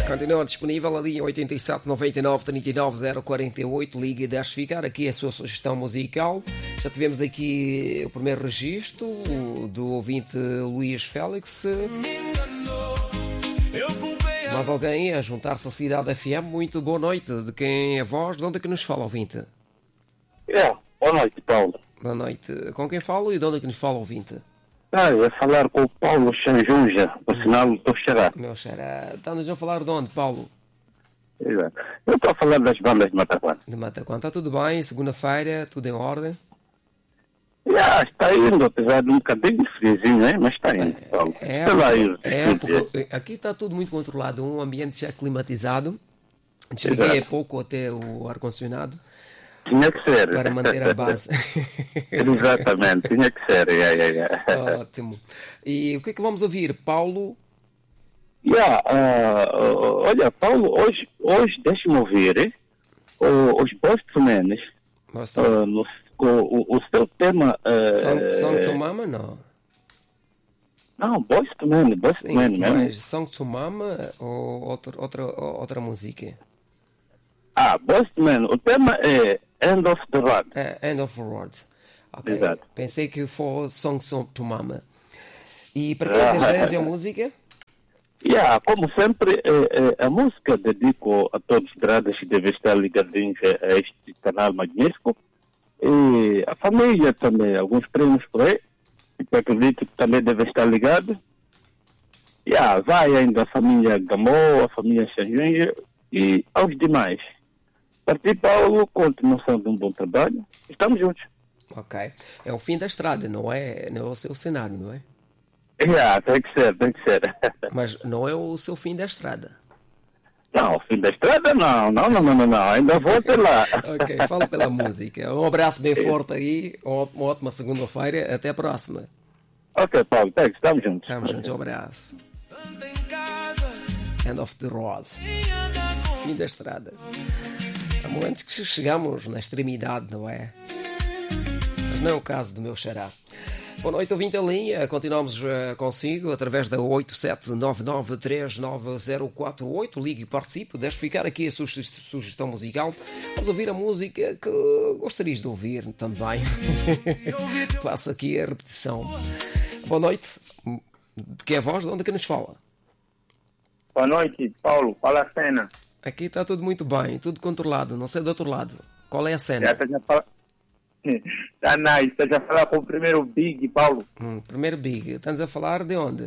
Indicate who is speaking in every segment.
Speaker 1: Continua disponível ali em 87 99 39 048. Ligue e deixe ficar aqui a sua sugestão musical. Já tivemos aqui o primeiro registro do ouvinte Luís Félix. Mais alguém a juntar-se à Cidade FM? Muito boa noite. De quem é a voz? De onde é que nos fala, ouvinte?
Speaker 2: Boa noite, Paulo.
Speaker 1: Boa noite. Com quem falo e de onde é que nos fala, ouvinte?
Speaker 2: Eu ia falar com o Paulo Xanjunja, por sinal do teu xará.
Speaker 1: Meu xará. Estamos a falar de onde, Paulo?
Speaker 2: Exato. Eu estou a falar das bandas de Mataquã.
Speaker 1: De Mataquã. Está tudo bem? Segunda-feira, tudo em ordem?
Speaker 2: Está indo, apesar de um bocadinho friozinho, né? Mas está indo, Paulo.
Speaker 1: Aqui está tudo muito controlado. Um ambiente já climatizado. Desliguei há pouco até o ar-condicionado.
Speaker 2: Tinha que ser.
Speaker 1: Para manter a base.
Speaker 2: Exatamente, tinha que ser.
Speaker 1: Ótimo. E o que é que vamos ouvir, Paulo?
Speaker 2: Olha, Paulo, hoje deixa-me ouvir os Bostmanes. O seu tema...
Speaker 1: Song to Mama, não?
Speaker 2: Não, Bostman mesmo.
Speaker 1: Mas Song to Mama ou outra música?
Speaker 2: Bostman, o tema é End of the Road.
Speaker 1: End of the Road. Ok.
Speaker 2: Exato.
Speaker 1: Pensei que fosse Song to Mama. E para quem deseja a música?
Speaker 2: Como sempre, a música dedico a todos os gradas que devem estar ligadinhos a este canal magnífico. E a família também, alguns primos por aí, que acredito que também devem estar ligados. Vai ainda a família Gamô, a família Xanjunja e aos demais. Para ti, Paulo, continuação de um bom trabalho. Estamos juntos.
Speaker 1: Ok. É o fim da estrada, não é o seu cenário, não é?
Speaker 2: Tem que ser.
Speaker 1: Mas não é o seu fim da estrada.
Speaker 2: Não, o fim da estrada não. Ainda vou até lá.
Speaker 1: Ok, fala pela música. Um abraço bem forte aí. Uma ótima segunda-feira. Até a próxima.
Speaker 2: Ok, Paulo, estamos juntos.
Speaker 1: Estamos juntos, um abraço. End of the road. Fim da estrada. Há momentos que chegamos na extremidade, não é? Mas não é o caso do meu xará. Boa noite, ouvinte em linha. Continuamos consigo através da 8799390048. Ligue e participe. Deixe ficar aqui a sua sugestão musical. Vamos ouvir a música que gostarias de ouvir também. Faço aqui a repetição. Boa noite. De quem é a voz? De onde é que nos fala?
Speaker 3: Boa noite, Paulo. Fala a cena.
Speaker 1: Aqui está tudo muito bem, tudo controlado. Não sei do outro lado. Qual é a cena?
Speaker 3: Está nice. Estás a falar com o primeiro Big, Paulo.
Speaker 1: Primeiro Big. Estamos a falar de onde?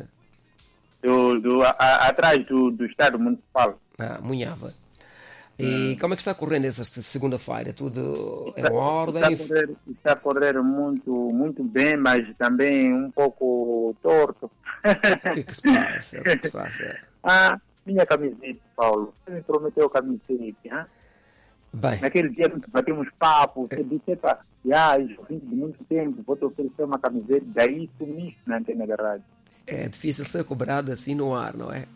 Speaker 3: Atrás do Estado Municipal.
Speaker 1: Munhava. E como é que está correndo essa segunda-feira? Tudo em ordem?
Speaker 3: Está a correr muito, muito bem, mas também um pouco torto.
Speaker 1: O que se passa?
Speaker 3: Minha camiseta, Paulo. Você me prometeu camiseta, hein?
Speaker 1: Bem.
Speaker 3: Naquele dia que batemos papo, você disse, eu vim de muito tempo, vou te oferecer uma camiseta, daí sumiste na antena da rádio.
Speaker 1: É difícil ser cobrado assim no ar, não é?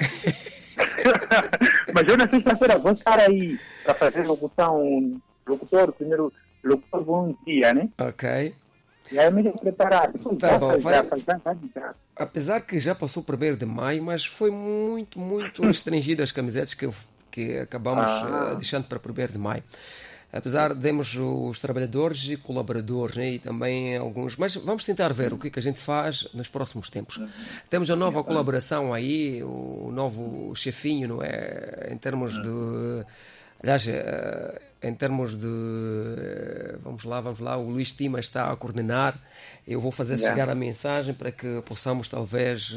Speaker 3: Mas eu na sexta-feira vou estar aí para fazer locutor, primeiro locutor bom dia, né?
Speaker 1: Ok.
Speaker 3: E aí me preparar.
Speaker 1: Tá bom, apesar que já passou o 1º de maio, mas foi muito, muito restringido as camisetas que acabamos deixando para 1º de maio. Apesar de termos os trabalhadores e colaboradores, né, e também alguns... Mas vamos tentar ver o que a gente faz nos próximos tempos. Temos a nova colaboração aí, o novo chefinho, não é? Em termos de... Aliás, em termos de... Vamos lá, o Luís Tima está a coordenar. Eu vou fazer chegar a mensagem para que possamos talvez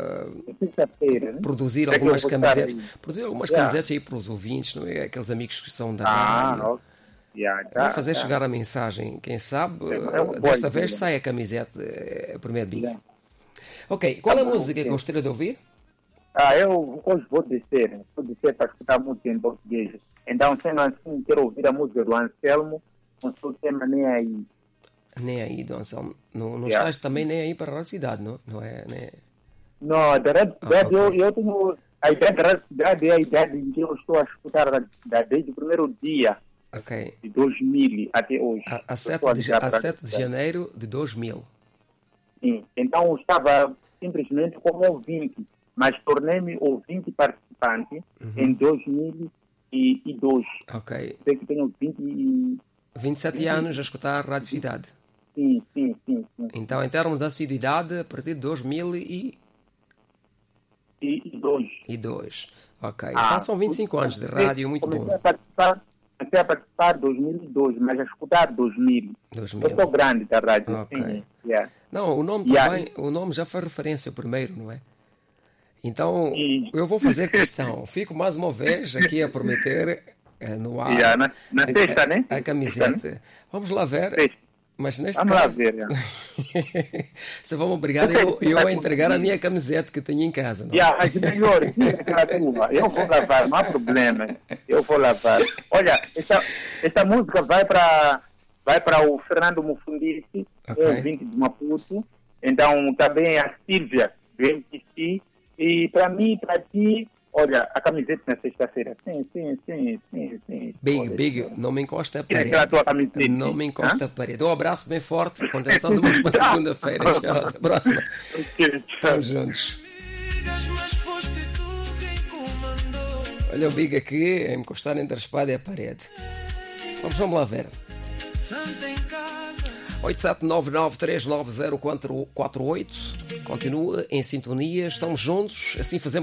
Speaker 1: produzir algumas camisetas. Produzir algumas camisetas aí para os ouvintes, não é? Aqueles amigos que são da rádio. Vou fazer chegar a mensagem. Quem sabe, desta vez sai a camiseta, a primeira Big. Ok, qual é a música que gostaria de ouvir?
Speaker 3: Eu hoje vou descer para escutar música em português. Então, sendo assim, quero ouvir a música do Anselmo, com o seu tema Nem Aí.
Speaker 1: Nem Aí, do Anselmo. Não estás também nem aí para a cidade, não é?
Speaker 3: Não, da cidade eu tenho... A idade da cidade é a idade em que eu estou a escutar desde o primeiro dia.
Speaker 1: Ok.
Speaker 3: De 2000 até hoje.
Speaker 1: A 7 de janeiro de 2000.
Speaker 3: Sim. Então, eu estava simplesmente como ouvinte, mas tornei-me ouvinte participante bastante em 2002.
Speaker 1: Ok.
Speaker 3: Sei que tenho
Speaker 1: 27 anos a escutar a Rádio Cidade.
Speaker 3: Sim.
Speaker 1: Então, em termos de assiduidade, a partir de 2002. Ok. Então são 25 anos de rádio, muito bom.
Speaker 3: Comecei a participar em 2002, mas a escutar 2000. Eu sou grande da rádio.
Speaker 1: Ok.
Speaker 3: Sim, yeah.
Speaker 1: Não, o nome também, o nome já foi referência ao primeiro, não é? Então, eu vou fazer questão. Fico mais uma vez aqui a prometer no ar
Speaker 3: na sexta, né?
Speaker 1: A camiseta. Vamos lá ver.
Speaker 3: Sexta.
Speaker 1: Mas neste
Speaker 3: Vamos
Speaker 1: caso,
Speaker 3: lá ver.
Speaker 1: se vão obrigar eu a entregar a minha camiseta que tenho em casa. Não?
Speaker 3: Mas melhor, eu vou lavar, não há problema. Eu vou lavar. Olha, essa música vai para o Fernando Mufundisi, ouvinte de Maputo. Então, também a Sílvia, do MTC. E para mim, para ti, olha, a camiseta na sexta-feira. Sim.
Speaker 1: Big, não me encosta a parede. Não me encosta a parede. Um abraço bem forte, contenção de uma segunda-feira. Tchau, até a próxima. Estamos juntos. Olha o Big aqui, a encostar entre a espada e a parede. Vamos lá ver. 8799390448. Continua em sintonia, estamos juntos, assim fazemos.